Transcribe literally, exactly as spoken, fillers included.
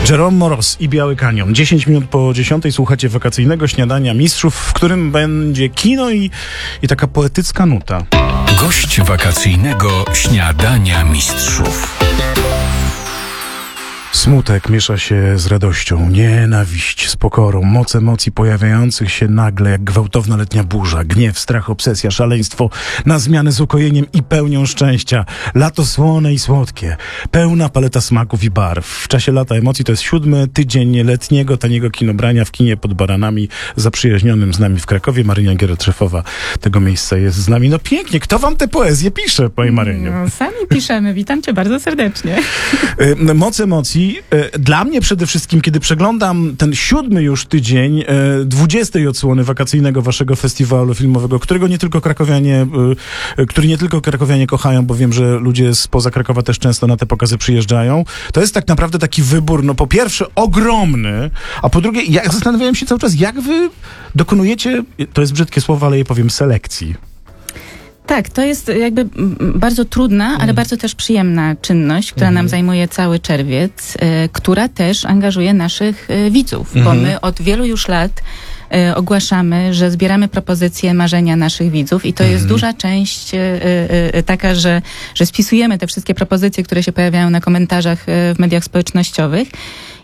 Jerome Moroz i Biały Kanion. dziesięć minut po dziesiątej słuchacie wakacyjnego śniadania mistrzów, w którym będzie kino i, i taka poetycka nuta. Gość wakacyjnego śniadania mistrzów. Smutek miesza się z radością, nienawiść z pokorą, moc emocji pojawiających się nagle jak gwałtowna letnia burza, gniew, strach, obsesja, szaleństwo na zmianę z ukojeniem i pełnią szczęścia. Lato słone i słodkie, pełna paleta smaków i barw. W czasie lata emocji to jest siódmy tydzień letniego, taniego kinobrania w kinie pod Baranami, zaprzyjaźnionym z nami w Krakowie. Marynia Giertrzefowa tego miejsca jest z nami. No pięknie, kto wam te poezje pisze, pani Maryniu? No, sami piszemy, witam cię bardzo serdecznie. Moc emocji. Dla mnie przede wszystkim, kiedy przeglądam ten siódmy już tydzień dwudziestej odsłony wakacyjnego waszego festiwalu filmowego, którego nie tylko krakowianie, który nie tylko krakowianie kochają, bo wiem, że ludzie spoza Krakowa też często na te pokazy przyjeżdżają, to jest tak naprawdę taki wybór, no po pierwsze ogromny, a po drugie, ja zastanawiałem się cały czas, jak wy dokonujecie, to jest brzydkie słowo, ale je powiem, selekcji. Tak, to jest jakby bardzo trudna, ale mm. bardzo też przyjemna czynność, która mm. nam zajmuje cały czerwiec, y, która też angażuje naszych y, widzów, mm. bo my od wielu już lat y, ogłaszamy, że zbieramy propozycje, marzenia naszych widzów i to mm. jest duża część y, y, y, taka, że, że spisujemy te wszystkie propozycje, które się pojawiają na komentarzach y, w mediach społecznościowych.